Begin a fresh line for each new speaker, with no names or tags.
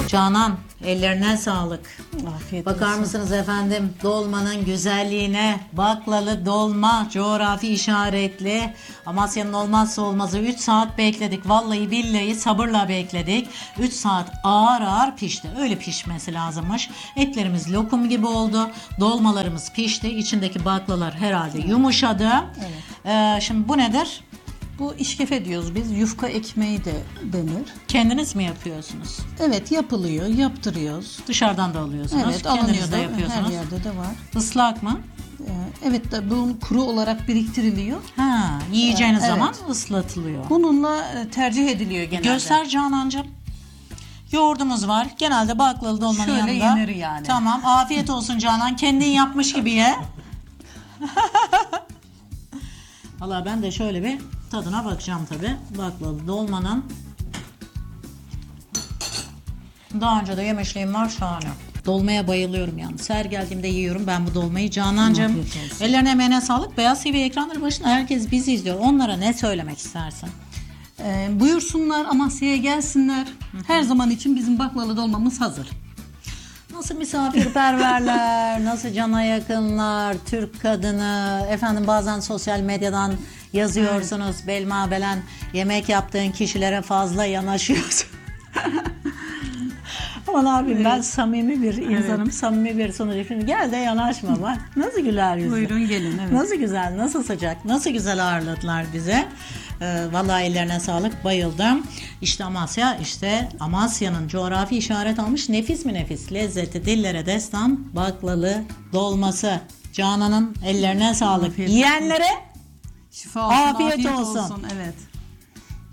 Canan, ellerine sağlık.
Afiyet
Bakar
olsun.
mısınız efendim dolmanın güzelliğine? Baklalı dolma, coğrafi işaretli. Amasya'nın olmazsa olmazı 3 saat bekledik. Vallahi billahi sabırla bekledik. 3 saat ağır ağır pişti. Öyle pişmesi lazımmış. Etlerimiz lokum gibi oldu. Dolmalarımız pişti. İçindeki baklalar herhalde yumuşadı. Şimdi bu nedir?
Bu işkefe diyoruz biz. Yufka ekmeği de denir.
Kendiniz mi yapıyorsunuz?
Evet, yapılıyor, yaptırıyoruz.
Dışarıdan da alıyorsunuz.
Evet,
Kendiniz
alınıyor
de
da,
yapıyorsunuz.
her yerde de var.
Islak mı?
Evet, de bu kuru olarak biriktiriliyor.
Ha, yiyeceğiniz
Evet.
zaman ıslatılıyor.
Bununla tercih ediliyor genelde.
Göster Canancığım. Yoğurdumuz var. Genelde baklalı dolmanın
Şöyle
yanında.
yenir yani.
Tamam. Afiyet olsun Canan. Kendin yapmış gibi ye. Valla ben de şöyle bir tadına bakacağım tabi. Baklalı dolmanın. Daha önce de yemişliğim var, şahane. Dolmaya bayılıyorum yalnız. Her geldiğimde yiyorum ben bu dolmayı. Canancığım,
Afiyet olsun.
ellerine emeğine sağlık. Beyaz TV ekranları başında herkes bizi izliyor. Onlara ne söylemek istersin?
Buyursunlar, Amasya'ya gelsinler. Her zaman için bizim baklalı dolmamız hazır.
Nasıl misafirperverler, nasıl cana yakınlar, Türk kadını, efendim bazen sosyal medyadan yazıyorsunuz, Belma Belen yemek yaptığın kişilere fazla yanaşıyorsun. Ama ne yapayım, ben samimi bir insanım, samimi bir sunucu. Şimdi gel de yanaşma bak, nasıl güler yüzlü.
Buyurun gelin. Evet.
Nasıl güzel, nasıl sıcak, nasıl güzel ağırladılar bize. Vallahi ellerine sağlık, bayıldım. İşte Amasya, işte Amasya'nın coğrafi işaret almış nefis mi nefis, lezzeti dillere destan baklalı dolması. Canan'ın ellerine sağlık.
Afiyet
Yiyenlere
Şifa olsun,
afiyet olsun.
Evet.